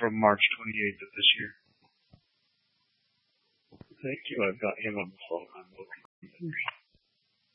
from March 28th of this year. Thank you. I've got him on the phone. I'm looking.